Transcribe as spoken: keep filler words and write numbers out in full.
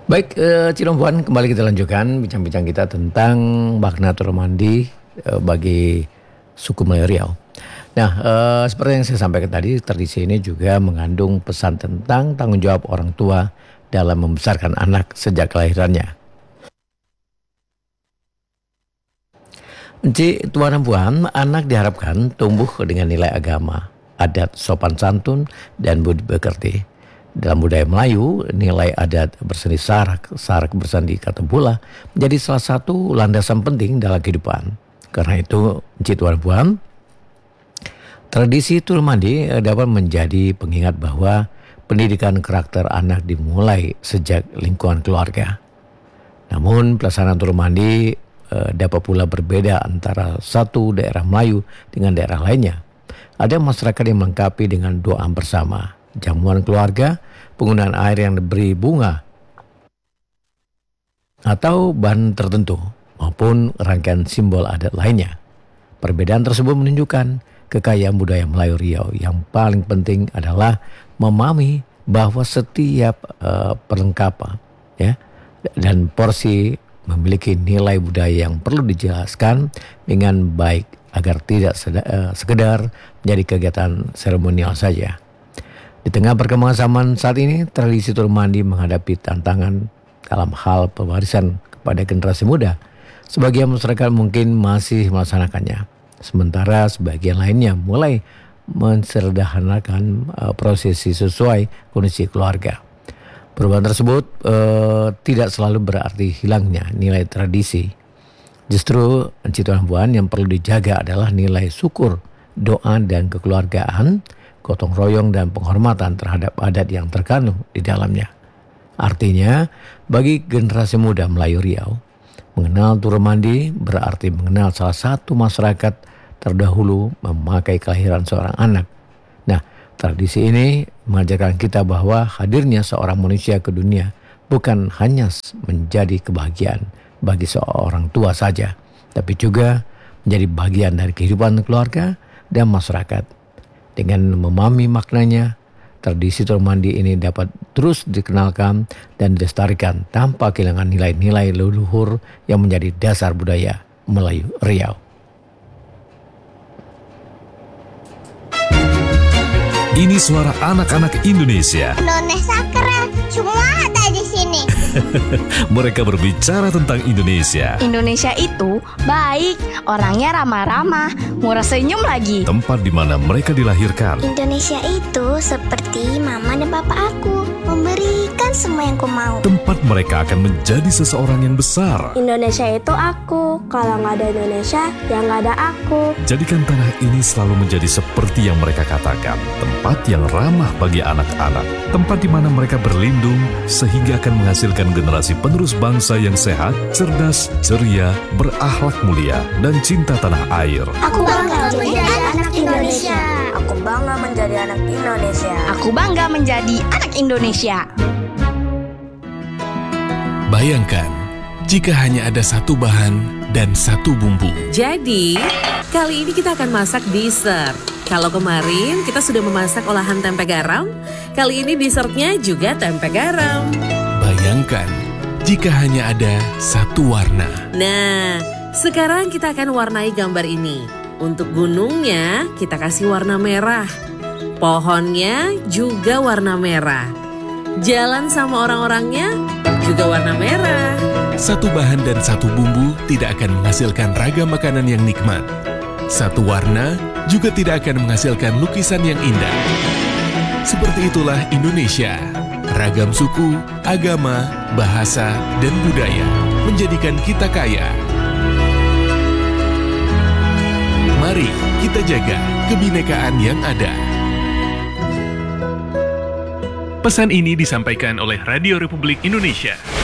Baik, eh, Cinompuan, kembali kita lanjutkan bincang-bincang kita tentang makna turun mandi eh, bagi suku Melayu Riau. Nah, eh, seperti yang saya sampaikan tadi, tradisi ini juga mengandung pesan tentang tanggung jawab orang tua dalam membesarkan anak sejak kelahirannya. Ci, tuan dan puan, anak diharapkan tumbuh dengan nilai agama, adat, sopan santun, dan budi pekerti. Dalam budaya Melayu, nilai adat berseni sarak, sarak bersandi kata pula menjadi salah satu landasan penting dalam kehidupan. Karena itu, Ci, tuan dan puan, tradisi turun mandi dapat menjadi pengingat bahwa pendidikan karakter anak dimulai sejak lingkungan keluarga. Namun pelaksanaan turun mandi dapat pula berbeda antara satu daerah Melayu dengan daerah lainnya. Ada masyarakat yang melengkapi dengan doa bersama, jamuan keluarga, penggunaan air yang diberi bunga, atau bahan tertentu, maupun rangkaian simbol adat lainnya. Perbedaan tersebut menunjukkan kekayaan budaya Melayu Riau. Yang paling penting adalah memahami bahwa setiap uh, perlengkapan ya, dan porsi memiliki nilai budaya yang perlu dijelaskan dengan baik agar tidak seda, uh, sekedar menjadi kegiatan seremonial saja. Di tengah perkembangan zaman saat ini, tradisi turun mandi menghadapi tantangan dalam hal pewarisan kepada generasi muda. Sebagian masyarakat mungkin masih melaksanakannya, sementara sebagian lainnya mulai mensederhanakan uh, prosesi sesuai kondisi keluarga. Perubahan tersebut uh, tidak selalu berarti hilangnya nilai tradisi. Justru, Tuan Puan, yang perlu dijaga adalah nilai syukur, doa dan kekeluargaan, gotong royong dan penghormatan terhadap adat yang terkandung di dalamnya. Artinya, bagi generasi muda Melayu Riau, mengenal turun mandi berarti mengenal salah satu masyarakat terdahulu memakai kelahiran seorang anak. Nah, tradisi ini mengajarkan kita bahwa hadirnya seorang manusia ke dunia bukan hanya menjadi kebahagiaan bagi seorang tua saja, tapi juga menjadi bagian dari kehidupan keluarga dan masyarakat. Dengan memahami maknanya, tradisi turun mandi ini dapat terus dikenalkan dan dilestarikan tanpa kehilangan nilai-nilai leluhur yang menjadi dasar budaya Melayu Riau. Ini suara anak-anak Indonesia. Indonesia keren, semua ada di sini. Mereka berbicara tentang Indonesia. Indonesia itu baik, orangnya ramah-ramah, murah senyum lagi. Tempat di mana mereka dilahirkan. Indonesia itu seperti mama dan papa aku, memberikan semua yang ku mau. Tempat mereka akan menjadi seseorang yang besar. Indonesia itu aku, kalau nggak ada Indonesia, ya nggak ada aku. Jadikan tanah ini selalu menjadi seperti yang mereka katakan, tempat yang ramah bagi anak-anak, tempat di mana mereka berlindung sehingga akan menghasilkan generasi penerus bangsa yang sehat, cerdas, ceria, berakhlak mulia, dan cinta tanah air. Aku bangga menjadi anak Indonesia. Aku bangga menjadi anak Indonesia. Aku bangga menjadi anak Indonesia. Bayangkan jika hanya ada satu bahan dan satu bumbu. Jadi, kali ini kita akan masak dessert. Kalau kemarin kita sudah memasak olahan tempe garam, kali ini dessertnya juga tempe garam. Bayangkan jika hanya ada satu warna. Nah, sekarang kita akan warnai gambar ini. Untuk gunungnya kita kasih warna merah. Pohonnya juga warna merah. Jalan sama orang-orangnya juga warna merah. Satu bahan dan satu bumbu tidak akan menghasilkan ragam makanan yang nikmat. Satu warna juga tidak akan menghasilkan lukisan yang indah. Seperti itulah Indonesia. Ragam suku, agama, bahasa, dan budaya menjadikan kita kaya. Mari kita jaga kebinekaan yang ada. Pesan ini disampaikan oleh Radio Republik Indonesia.